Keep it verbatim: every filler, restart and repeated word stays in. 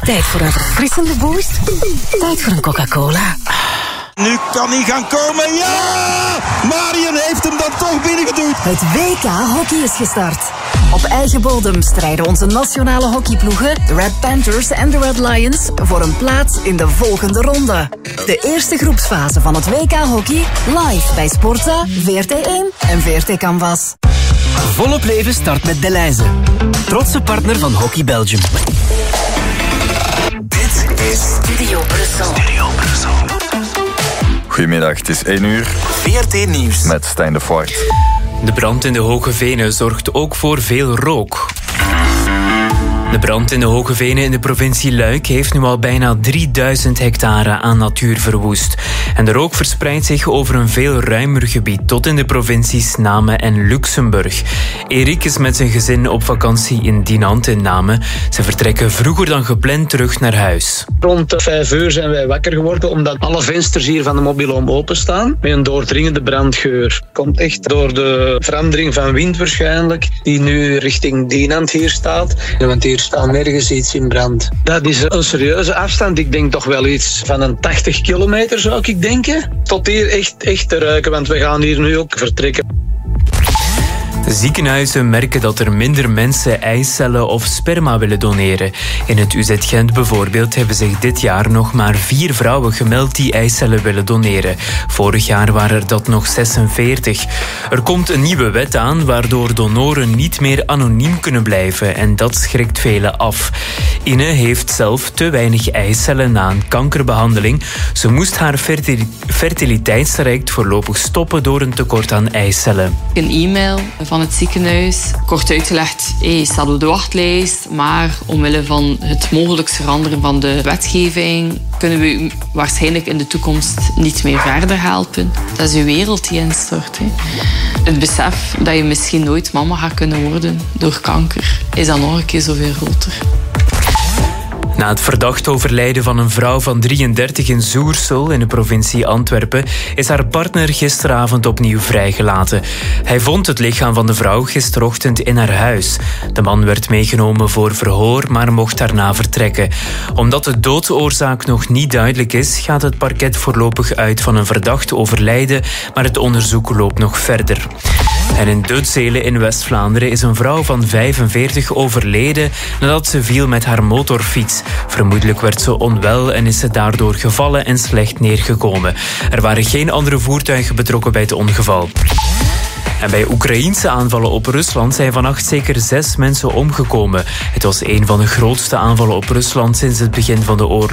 Tijd voor een verfrissende boost. Tijd voor een Coca-Cola. Nu kan hij gaan komen. Ja! Marion heeft hem dan toch binnengeduwd. Het W K Hockey is gestart. Op eigen bodem strijden onze nationale hockeyploegen, de Red Panthers en de Red Lions, voor een plaats in de volgende ronde. De eerste groepsfase van het W K Hockey live bij Sportza, V R T één en V R T Canvas. Volop leven start met Delhaize. Trotse partner van Hockey Belgium. Dit is Studio Brussel. Studio Brussel. Goedemiddag, het is één uur. V R T Nieuws. Met Stijn de Voort. De brand in de Hoge Venen zorgt ook voor veel rook. De brand in de Hoge Venen in de provincie Luik heeft nu al bijna drieduizend hectare aan natuur verwoest. En de rook verspreidt zich over een veel ruimer gebied tot in de provincies Namen en Luxemburg. Erik is met zijn gezin op vakantie in Dinant in Namen. Ze vertrekken vroeger dan gepland terug naar huis. Rond vijf uur zijn wij wakker geworden omdat alle vensters hier van de mobiloom openstaan met een doordringende brandgeur. Komt echt door de verandering van wind waarschijnlijk, die nu richting Dinant hier staat. Ja, want hier staat nergens iets in brand. Dat is een serieuze afstand. Ik denk toch wel iets van een tachtig kilometer zou ik denken. Tot hier echt, echt te ruiken, want we gaan hier nu ook vertrekken. Ziekenhuizen merken dat er minder mensen eicellen of sperma willen doneren. In het U Z Gent bijvoorbeeld hebben zich dit jaar nog maar vier vrouwen gemeld die eicellen willen doneren. Vorig jaar waren er dat nog zesenveertig. Er komt een nieuwe wet aan waardoor donoren niet meer anoniem kunnen blijven en dat schrikt velen af. Ine heeft zelf te weinig eicellen na een kankerbehandeling. Ze moest haar fertil- fertiliteitstraject voorlopig stoppen door een tekort aan eicellen. Een e-mail van het ziekenhuis, kort uitgelegd, hey, staat op de wachtlijst, maar omwille van het mogelijk veranderen van de wetgeving kunnen we u waarschijnlijk in de toekomst niet meer verder helpen. Dat is uw wereld die instort. Hè. Het besef dat je misschien nooit mama gaat kunnen worden door kanker, is dan nog een keer zoveel groter. Na het verdacht overlijden van een vrouw van drieëndertig in Zoersel in de provincie Antwerpen is haar partner gisteravond opnieuw vrijgelaten. Hij vond het lichaam van de vrouw gisterochtend in haar huis. De man werd meegenomen voor verhoor, maar mocht daarna vertrekken. Omdat de doodsoorzaak nog niet duidelijk is, gaat het parket voorlopig uit van een verdacht overlijden, maar het onderzoek loopt nog verder. En in Dutzelen in West-Vlaanderen is een vrouw van vijfenveertig overleden nadat ze viel met haar motorfiets. Vermoedelijk werd ze onwel en is ze daardoor gevallen en slecht neergekomen. Er waren geen andere voertuigen betrokken bij het ongeval. En bij Oekraïense aanvallen op Rusland zijn vannacht zeker zes mensen omgekomen. Het was een van de grootste aanvallen op Rusland sinds het begin van de oorlog.